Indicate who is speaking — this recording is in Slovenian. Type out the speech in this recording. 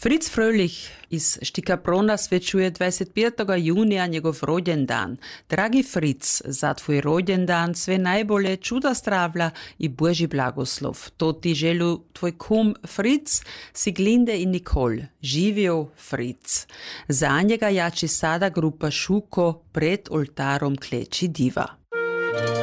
Speaker 1: Fritz Fröhlich iz Štikaprona svečuje 25. junija njegov rođendan. Dragi Fritz, za tvoj rođendan sve najbolje, čuda zdravlja i Božji blagoslov. To ti želu tvoj kum Fritz, Siglinde i Nikol. Živio Fritz. Za njega jači sada grupa Šuko pred oltarom kleči diva.